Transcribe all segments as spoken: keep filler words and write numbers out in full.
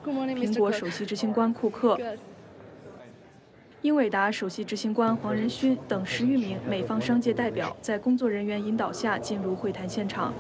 苹果首席执行官库克、英伟达首席执行官黄仁勋等十余名美方商界代表在工作人员引导下进入会谈现场。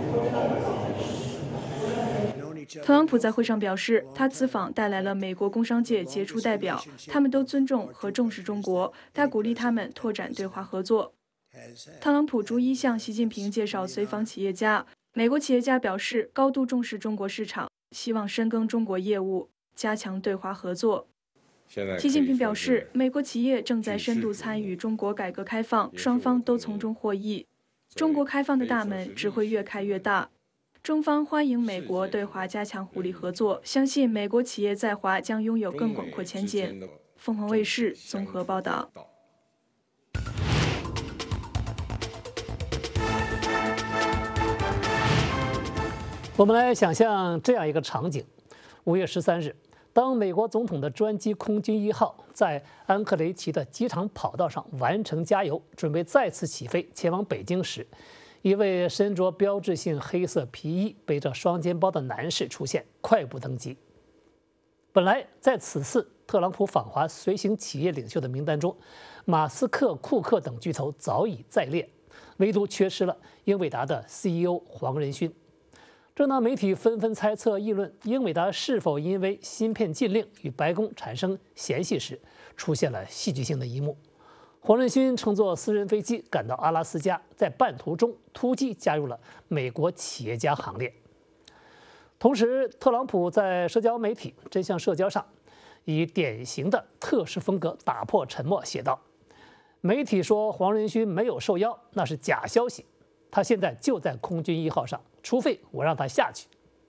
特朗普在会上表示，他此访带来了美国工商界杰出代表，他们都尊重和重视中国，他鼓励他们拓展对华合作。特朗普逐一向习近平介绍随访企业家，美国企业家表示高度重视中国市场，希望深耕中国业务，加强对华合作。习近平表示，美国企业正在深度参与中国改革开放，双方都从中获益。中国开放的大门只会越开越大。中方欢迎美国对华加强互利合作，相信美国企业在华将拥有更广阔前景。凤凰卫视综合报道。 我们来想象这样一个场景：五月十三日，当美国总统的专机空军一号在安克雷奇的机场跑道上完成加油，准备再次起飞前往北京时，一位身着标志性黑色皮衣、背着双肩包的男士出现，快步登机。本来在此次特朗普访华随行企业领袖的名单中，马斯克、库克等巨头早已在列，唯独缺失了英伟达的 C E O 黄仁勋。正当媒体纷纷猜测议论英伟达是否因为芯片禁令与白宫产生嫌隙时，出现了戏剧性的一幕。黄仁勋乘坐私人飞机赶到阿拉斯加，在半途中突击加入了美国企业家行列。同时，特朗普在社交媒体真相社交上，以典型的特使风格打破沉默，写道：“媒体说黄仁勋没有受邀，那是假消息。他现在就在空军一号上，除非我让他下去。”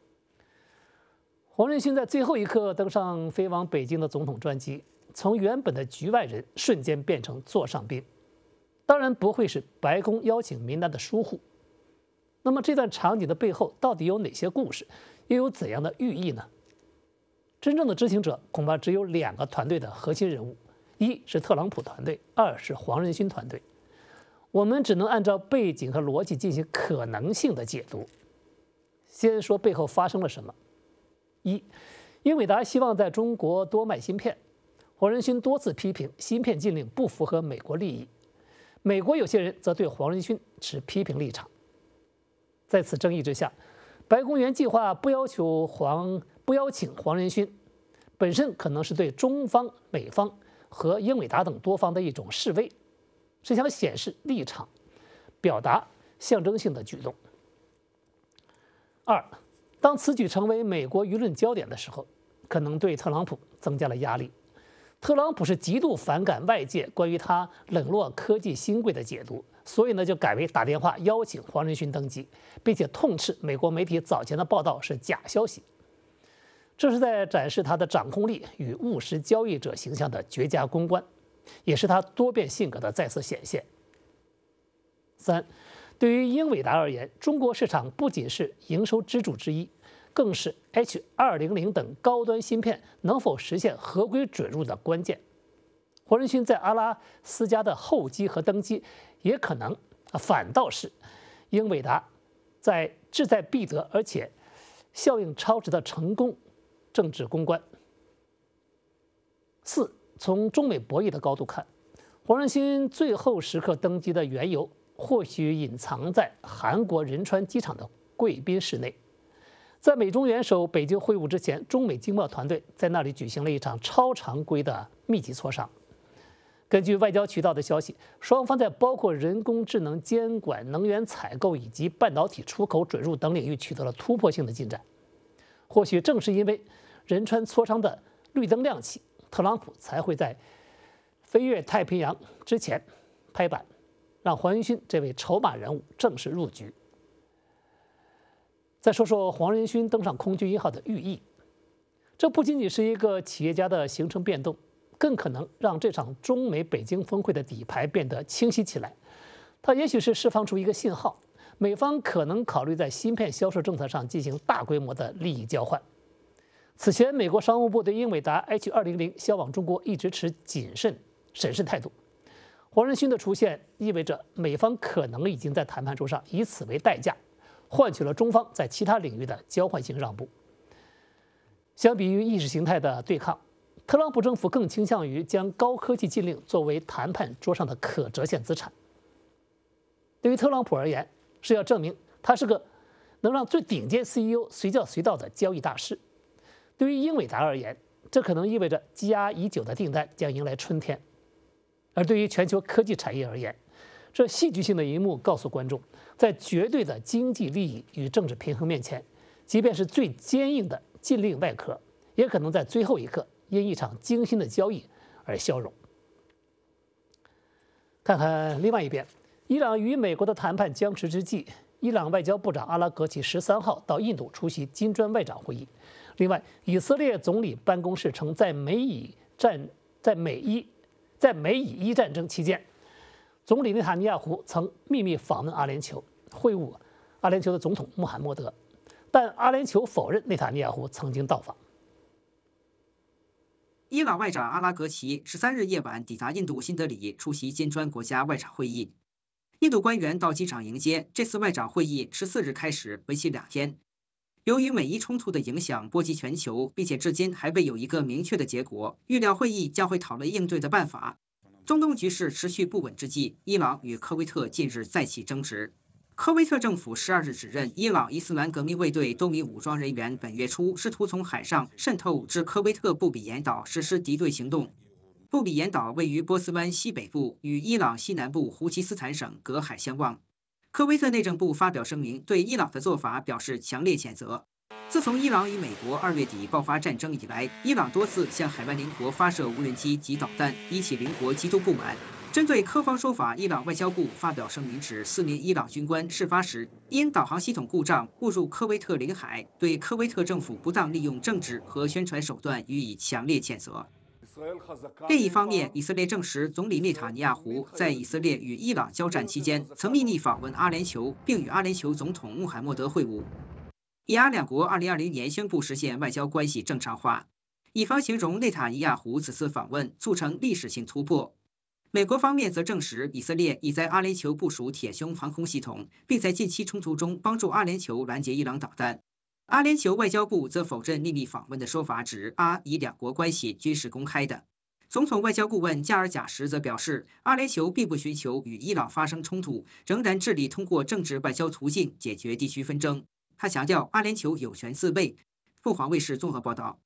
黄仁勋在最后一刻登上飞往北京的总统专机，从原本的局外人瞬间变成座上宾，当然不会是白宫邀请名单的疏忽。那么这段场景的背后到底有哪些故事，又有怎样的寓意呢？真正的知情者恐怕只有两个团队的核心人物，一是特朗普团队，二是黄仁勋团队。我们只能按照背景和逻辑进行可能性的解读。先说背后发生了什么。一，英伟达希望在中国多卖芯片，黄仁勋多次批评芯片禁令不符合美国利益，美国有些人则对黄仁勋持批评立场。在此争议之下，白宫原计划不要求黄不邀请黄仁勋，本身可能是对中方、美方和英伟达等多方的一种示威，是想显示立场，表达象征性的举动。二，当此举成为美国舆论焦点的时候，可能对特朗普增加了压力。特朗普是极度反感外界关于他冷落科技新贵的解读，所以呢就改为打电话邀请黄仁勋登基，并且痛斥美国媒体早前的报道是假消息。这是在展示他的掌控力与务实交易者形象的绝佳公关，也是他多变性格的再次显现。三，对于英伟达而言，中国市场不仅是营收支柱之一，更是 H 二零零等高端芯片能否实现合规准入的关键。黄仁勋在阿拉斯加的候机和登机，也可能反倒是英伟达在志在必得而且效应超值的成功政治公关。四，从中美博弈的高度看，黄仁勋最后时刻登基的缘由，或许隐藏在韩国仁川机场的贵宾室内。在美中元首北京会晤之前，中美经贸团队在那里举行了一场超常规的密集磋商。根据外交渠道的消息，双方在包括人工智能监管、能源采购以及半导体出口准入等领域取得了突破性的进展。或许正是因为仁川磋商的绿灯亮起，特朗普才会在飞越太平洋之前拍板，让黄仁勋这位筹码人物正式入局。再说说黄仁勋登上空军一号的寓意，这不仅仅是一个企业家的行程变动，更可能让这场中美北京峰会的底牌变得清晰起来。它也许是释放出一个信号，美方可能考虑在芯片销售政策上进行大规模的利益交换。此前，美国商务部对英伟达 H 二零零销往中国一直持谨慎、审慎态度。黄仁勋的出现意味着美方可能已经在谈判桌上以此为代价，换取了中方在其他领域的交换性让步。 相比于意识形态的对抗，特朗普政府更倾向于将高科技禁令作为谈判桌上的可折现资产。对于特朗普而言，是要证明他是个能让最顶尖 C E O 随叫随到的交易大师；对于英伟达而言，这可能意味着积压已久的订单将迎来春天；而对于全球科技产业而言，这戏剧性的一幕告诉观众，在绝对的经济利益与政治平衡面前，即便是最坚硬的禁令外壳，也可能在最后一刻因一场精心的交易而消融。看看另外一边，伊朗与美国的谈判僵持之际，伊朗外交部长阿拉格齐十三号到印度出席金砖外长会议。另外，以色列总理办公室称，在美以战在美伊在美以伊战争期间，总理内塔尼亚胡曾秘密访问阿联酋，会晤阿联酋的总统穆罕默德，但阿联酋否认内塔尼亚胡曾经到访。 伊朗外长阿拉格齐十三日夜晚抵达印度新德里，出席金砖国家外长会议。印度官员到机场迎接。这次外长会议十四日开始，为期两天。由于美伊冲突的影响波及全球，并且至今还未有一个明确的结果，预料会议将会讨论应对的办法。中东局势持续不稳之际，伊朗与科威特近日再起争执。科威特政府十二日指认，伊朗伊斯兰革命卫队多名武装人员本月初试图从海上渗透至科威特布比岩岛实施敌对行动。布比岩岛位于波斯湾西北部，与伊朗西南部胡奇斯坦省隔海相望。科威特内政部发表声明，对伊朗的做法表示强烈谴责。自从伊朗与美国二月底爆发战争以来，伊朗多次向海湾邻国发射无人机及导弹，引起邻国极度不满。针对科方说法，伊朗外交部发表声明指，四名伊朗军官事发时因导航系统故障误入科威特领海，对科威特政府不当利用政治和宣传手段予以强烈谴责。另一方面，以色列证实，总理内塔尼亚胡在以色列与伊朗交战期间，曾秘密访问阿联酋，并与阿联酋总统穆罕默德会晤。以阿两国二零二零年宣布实现外交关系正常化。以方形容内塔尼亚胡此次访问促成历史性突破。美国方面则证实，以色列已在阿联酋部署铁胸防空系统，并在近期冲突中帮助阿联酋拦截伊朗导弹。阿联酋外交部则否认秘密访问的说法，指阿以两国关系均是公开的。总统外交顾问加尔贾什则表示，阿联酋并不寻求与伊朗发生冲突，仍然致力通过政治外交途径解决地区纷争。他强调，阿联酋有权自卫。凤凰卫视综合报道。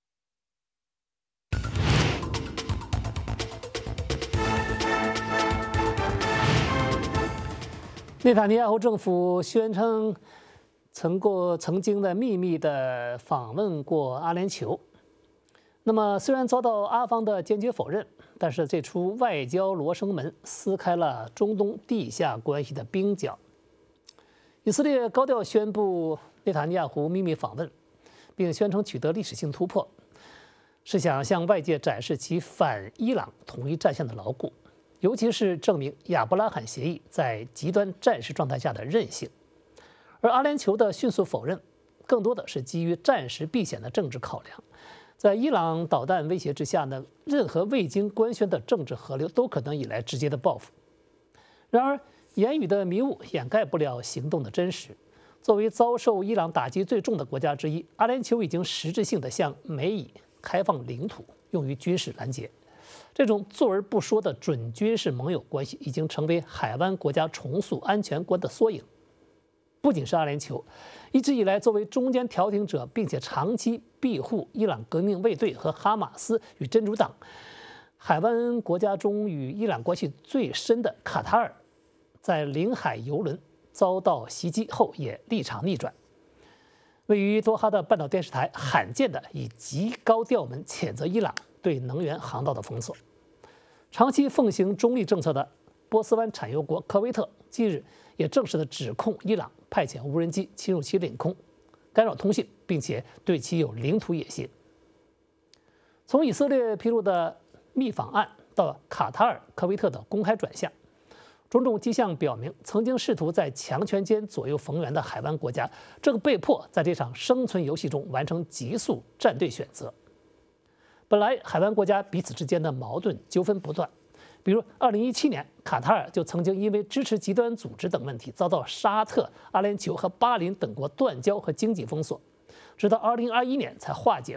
内塔尼亚胡政府宣称曾过曾经的秘密的访问过阿联酋。那么，虽然遭到阿方的坚决否认，但是这出外交罗生门撕开了中东地下关系的冰角。以色列高调宣布内塔尼亚胡秘密访问，并宣称取得历史性突破，是想向外界展示其反伊朗统一战线的牢固。尤其是证明亚伯拉罕协议在极端战时状态下的韧性，而阿联酋的迅速否认，更多的是基于战时避险的政治考量。在伊朗导弹威胁之下呢，任何未经官宣的政治河流都可能引来直接的报复。然而，言语的迷雾掩盖不了行动的真实。作为遭受伊朗打击最重的国家之一，阿联酋已经实质性地向美以开放领土，用于军事拦截。这种坐而不说的准军事盟友关系已经成为海湾国家重塑安全观的缩影。不仅是阿联酋，一直以来作为中间调停者，并且长期庇护伊朗革命卫队和哈马斯与真主党，海湾国家中与伊朗关系最深的卡塔尔，在领海油轮遭到袭击后也立场逆转。位于多哈的半岛电视台罕见的以极高调门谴责伊朗对能源航道的封锁。长期奉行中立政策的波斯湾产油国科威特近日也正式的指控伊朗派遣无人机侵入其领空，干扰通信，并且对其有领土野心。从以色列披露的密访案到卡塔尔、科威特的公开转向，种种迹象表明，曾经试图在强权间左右逢源的海湾国家，正被迫在这场生存游戏中完成急速站队选择。本来海湾国家彼此之间的矛盾纠纷不断，比如二零一七年，卡塔尔就曾经因为支持极端组织等问题，遭到沙特、阿联酋和巴林等国断交和经济封锁，直到二零二一年才化解